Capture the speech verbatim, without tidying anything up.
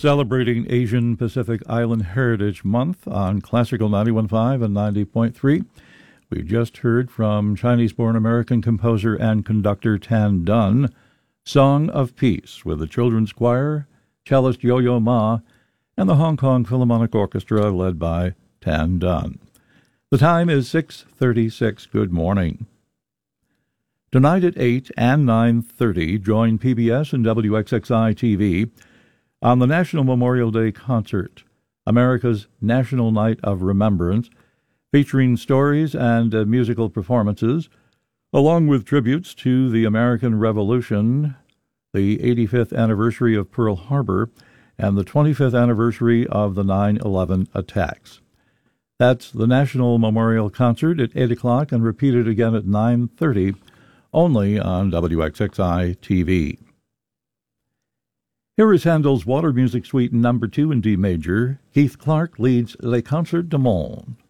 Celebrating Asian Pacific Island Heritage Month on Classical ninety-one point five and ninety point three. We just heard from Chinese-born American composer and conductor Tan Dun, Song of Peace, with the Children's Choir, cellist Yo-Yo Ma, and the Hong Kong Philharmonic Orchestra led by Tan Dun. The time is six thirty-six. Good morning. Tonight at eight and nine thirty, join P B S and W X X I T V on the National Memorial Day Concert, America's National Night of Remembrance, featuring stories and uh, musical performances, along with tributes to the American Revolution, the eighty-fifth anniversary of Pearl Harbor, and the twenty-fifth anniversary of the nine eleven attacks. That's the National Memorial Concert at eight o'clock and repeated again at nine thirty, only on W X X I T V. Here is Handel's Water Music Suite number two in D major. Keith Clark leads Les Concerts du Monde.